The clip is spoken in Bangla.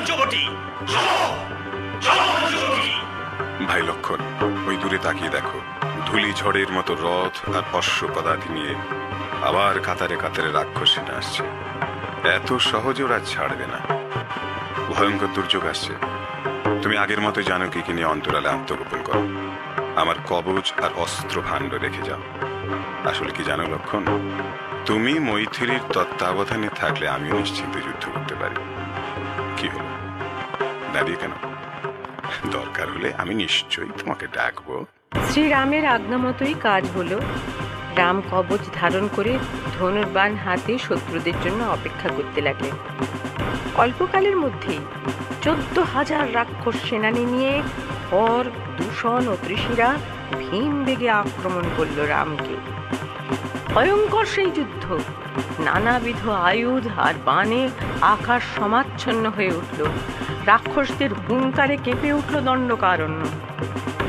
পঞ্চবটী। ভাই লক্ষণ, ওই দূরে তাকিয়ে দেখো, ধুলি ঝড়ের মতো রথ আর অশ্ব পদাতি নিয়ে আবার কাতারে কাতারে রাক্ষস সেনা আসছে। এত সহজে ওরা ছাড়বে না। ভয়ঙ্কর দুর্যোগ আসছে। তুমি আগের মতো জানো কি নিয়ে অন্তরালে আত্মগোপন করো। আমার কবচ আর অস্ত্র ভাণ্ড রেখে যাও। আসলে কি জানো লক্ষণ, তুমি মৈথিলীর তত্ত্বাবধানে থাকলে আমিও নিশ্চিন্তে যুদ্ধ করতে পারি। কি হলো, দাঁড়িয়ে কেন? দরকার হলে আমি নিশ্চয়ই তোমাকে ডাকবো। শ্রীরামের আজ্ঞা মতোই কাজ হলো। রাম কবচ ধারণ করে ধনুর্বাণ হাতে শত্রুদের জন্য অপেক্ষা করতে লাগলেন। অল্পকালের মধ্যেই 14,000 রাক্ষস সেনানী নিয়ে হর, দূষণ ও ত্রিশিরা ভীম বেগে আক্রমণ করল রামকে। ভয়ঙ্কর সেই যুদ্ধ, নানাবিধ আয়ুধ আর বাণে আকাশ সমাচ্ছন্ন হয়ে উঠল। রাক্ষসদের হুঙ্কারে কেঁপে উঠল দণ্ডকারণ্য।